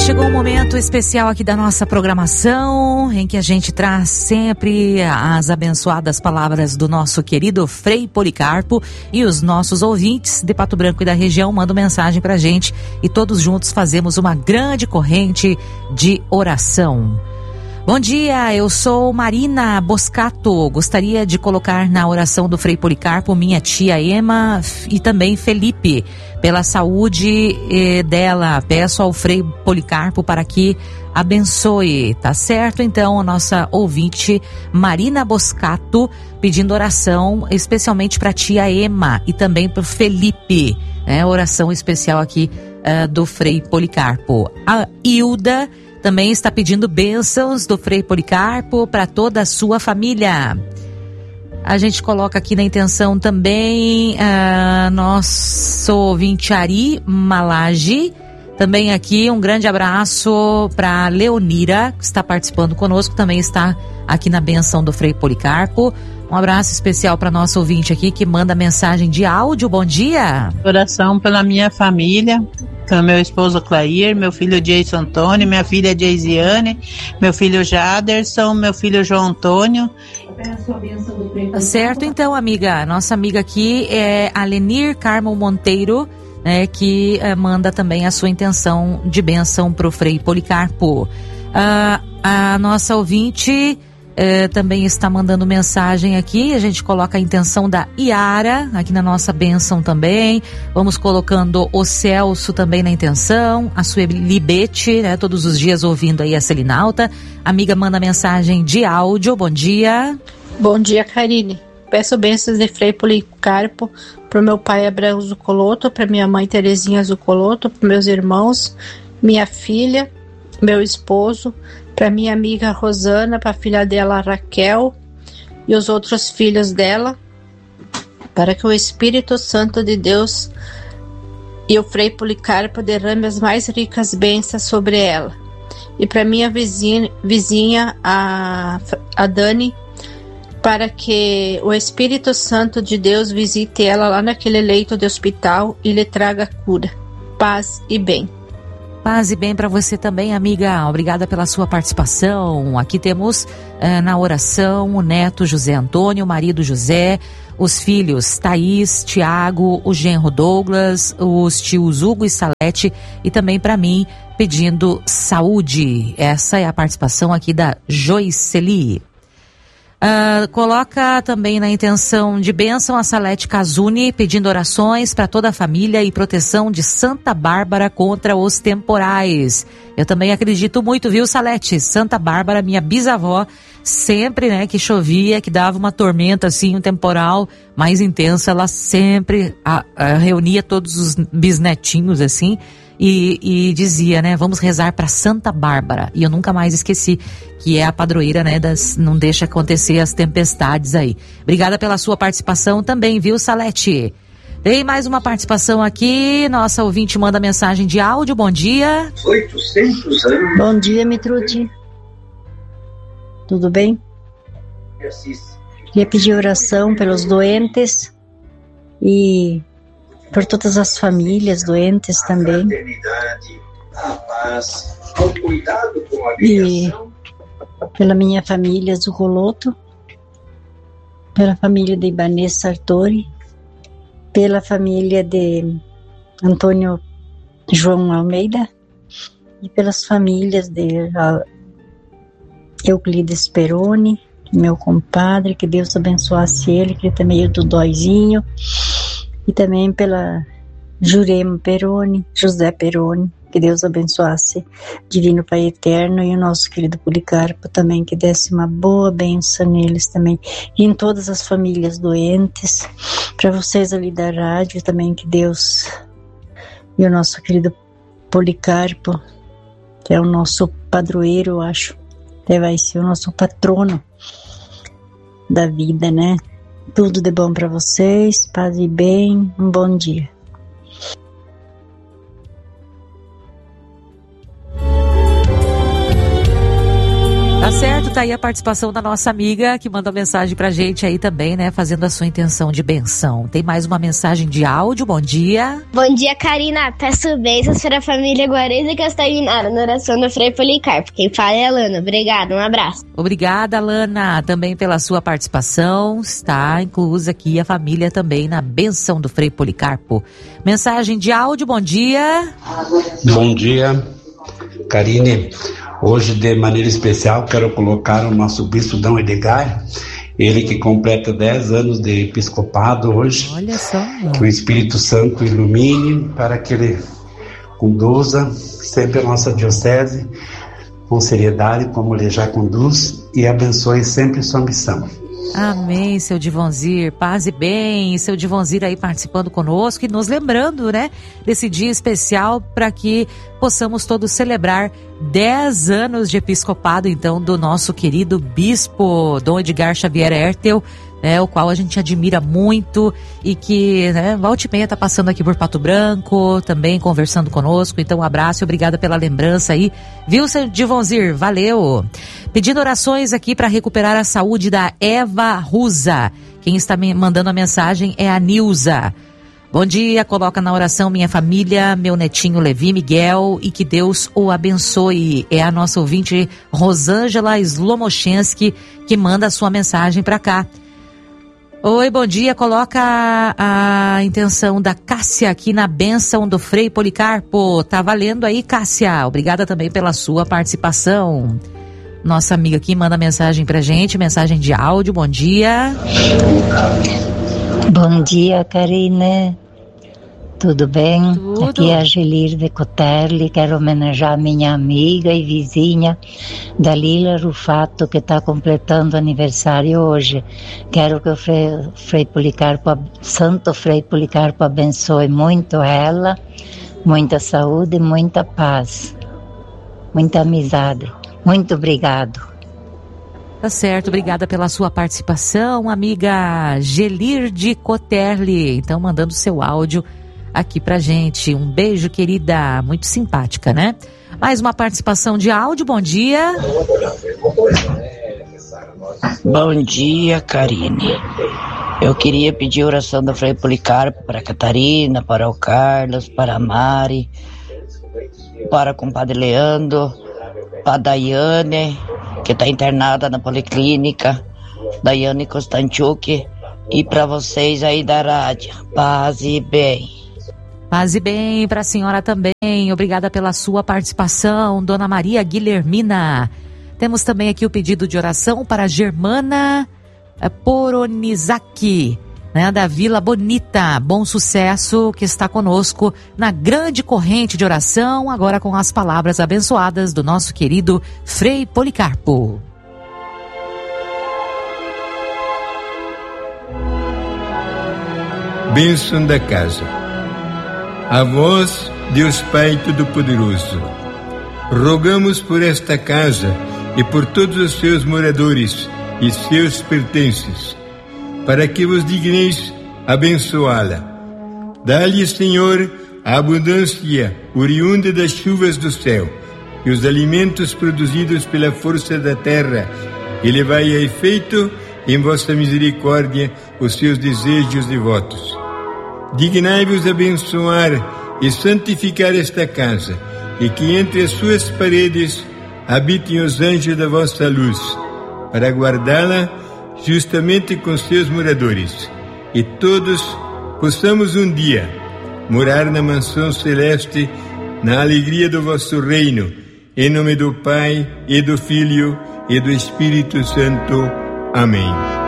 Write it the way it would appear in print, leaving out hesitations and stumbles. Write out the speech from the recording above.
Chegou um momento especial aqui da nossa programação, em que a gente traz sempre as abençoadas palavras do nosso querido Frei Policarpo, e os nossos ouvintes de Pato Branco e da região mandam mensagem pra gente e todos juntos fazemos uma grande corrente de oração. Bom dia, eu sou Marina Boscato. Gostaria de colocar na oração do Frei Policarpo minha tia Ema e também Felipe, pela saúde dela. Peço ao Frei Policarpo para que abençoe. Tá certo? Então, a nossa ouvinte Marina Boscato pedindo oração especialmente para a tia Ema e também para o Felipe. Oração especial aqui do Frei Policarpo. A Hilda também está pedindo bênçãos do Frei Policarpo para toda a sua família. A gente coloca aqui na intenção também nosso ouvinte Ari Malage. Também aqui um grande abraço para Leonira, que está participando conosco, também está aqui na bênção do Frei Policarpo. Um abraço especial para nosso ouvinte aqui que manda mensagem de áudio. Bom dia. Oração pela minha família, pelo meu esposo Clair, meu filho Jason Antônio, minha filha Jaisiane, meu filho Jaderson, meu filho João Antônio. Tá certo, então, amiga. Nossa amiga aqui é a Lenir Carmo Monteiro, que manda também a sua intenção de bênção para o Frei Policarpo. A nossa ouvinte também está mandando mensagem aqui. A gente coloca a intenção da Iara aqui na nossa bênção também. Vamos colocando o Celso também na intenção, a Sueli Bete, todos os dias ouvindo aí a Selinalta. A amiga manda mensagem de áudio. Bom dia. Bom dia, Karine. Peço bênçãos de Frei Policarpo para o meu pai Abraão Zucoloto, para minha mãe Terezinha Zucoloto, para meus irmãos, minha filha, meu esposo, para minha amiga Rosana, para a filha dela Raquel e os outros filhos dela, para que o Espírito Santo de Deus e o Frei Policarpo derrame as mais ricas bênçãos sobre ela. E para minha vizinha a Dani, para que o Espírito Santo de Deus visite ela lá naquele leito de hospital e lhe traga cura, paz e bem. Paz e bem para você também, amiga. Obrigada pela sua participação. Aqui temos na oração o neto José Antônio, o marido José, os filhos Thaís, Tiago, o genro Douglas, os tios Hugo e Salete e também para mim pedindo saúde. Essa é a participação aqui da Joiceli. Coloca também na intenção de bênção a Salete Casuni, pedindo orações para toda a família e proteção de Santa Bárbara contra os temporais. Eu também acredito muito, viu, Salete? Santa Bárbara, minha bisavó, sempre, que chovia, que dava uma tormenta assim, um temporal mais intenso, ela sempre reunia todos os bisnetinhos assim, e dizia, vamos rezar para Santa Bárbara. E eu nunca mais esqueci, que é a padroeira, não deixa acontecer as tempestades aí. Obrigada pela sua participação também, viu, Salete? Tem mais uma participação aqui, nossa ouvinte manda mensagem de áudio. Bom dia. 800 anos. Bom dia, Mitruti. Tudo bem? Queria pedir oração pelos doentes e por todas as famílias doentes também. E pela minha família Zucoloto, pela família de Ibanez Sartori, pela família de Antônio João Almeida e pelas famílias de Euclides Peroni, meu compadre, que Deus abençoasse ele, que ele também é do Dóizinho. E também pela Jurema Peroni, José Peroni, que Deus abençoasse, Divino Pai Eterno, e o nosso querido Policarpo também, que desse uma boa bênção neles também, e em todas as famílias doentes, para vocês ali da rádio também, que Deus e o nosso querido Policarpo, que é o nosso padroeiro, eu acho, até vai ser o nosso patrono da vida, Tudo de bom para vocês, paz e bem, um bom dia. Tá certo, tá aí a participação da nossa amiga que mandou mensagem pra gente aí também, né, fazendo a sua intenção de benção. Tem mais uma mensagem de áudio, bom dia. Bom dia, Karina, peço bênçãos para a família Guarez e Castanhinara na oração do Frei Policarpo. Quem fala é a Lana, obrigada, um abraço. Obrigada, Lana, também pela sua participação, está inclusa aqui a família também na benção do Frei Policarpo. Mensagem de áudio, bom dia. Bom dia, Karine. Hoje, de maneira especial, quero colocar o nosso bispo Dom Edgar, ele que completa 10 anos de episcopado hoje. Olha só. Que o Espírito Santo ilumine para que ele conduza sempre a nossa diocese com seriedade, como ele já conduz, e abençoe sempre sua missão. Amém, seu Divonzir, paz e bem, seu Divonzir aí participando conosco e nos lembrando, né, desse dia especial para que possamos todos celebrar 10 anos de episcopado, então, do nosso querido bispo Dom Edgar Xavier Hertel, né, o qual a gente admira muito e que, né, volta e meia tá passando aqui por Pato Branco, também conversando conosco, então um abraço e obrigada pela lembrança aí, viu, seu Divonzir, valeu. Pedindo orações aqui para recuperar a saúde da Eva Rusa, quem está me mandando a mensagem é a Nilza. Bom dia, coloca na oração minha família, meu netinho Levi Miguel e que Deus o abençoe. É a nossa ouvinte Rosângela Slomochenski que manda a sua mensagem para cá. Oi, bom dia, coloca a intenção da Cássia aqui na bênção do Frei Policarpo. Tá valendo aí, Cássia. Obrigada também pela sua participação. Nossa amiga aqui manda mensagem pra gente, mensagem de áudio, bom dia. Bom dia, Karine. Tudo bem? Tudo. Aqui é a Gelir de Coterli, quero homenagear minha amiga e vizinha Dalila Rufato, que está completando aniversário hoje. Quero que o Frei Policarpo, Santo Frei Policarpo abençoe muito ela, muita saúde, muita paz, muita amizade. Muito obrigado. Tá certo, obrigada pela sua participação, amiga Gelir de Coterli. Então, mandando seu áudio aqui pra gente. Um beijo, querida, muito simpática, né? Mais uma participação de áudio, bom dia. Bom dia, Karine. Eu queria pedir oração do Frei Policarpo para a Catarina, para o Carlos, para a Mari, para o compadre Leandro, para a Daiane, que está internada na policlínica, Daiane Kostanchuk, e para vocês aí da rádio. Paz e bem. Paz e bem para a senhora também. Obrigada pela sua participação, Dona Maria Guilhermina. Temos também aqui o pedido de oração para a Germana Poronizaki, né, da Vila Bonita. Bom sucesso, que está conosco na grande corrente de oração, agora com as palavras abençoadas do nosso querido Frei Policarpo. Bênção da casa. A vós, Deus Pai Todo-Poderoso, rogamos por esta casa e por todos os seus moradores e seus pertences, para que vos digneis abençoá-la. Dá-lhe, Senhor, a abundância oriunda das chuvas do céu e os alimentos produzidos pela força da terra, e levai a efeito em vossa misericórdia os seus desejos e votos. Dignai-vos abençoar e santificar esta casa, e que entre as suas paredes habitem os anjos da vossa luz, para guardá-la justamente com seus moradores, e todos possamos um dia morar na mansão celeste, na alegria do vosso reino, em nome do Pai, e do Filho, e do Espírito Santo. Amém.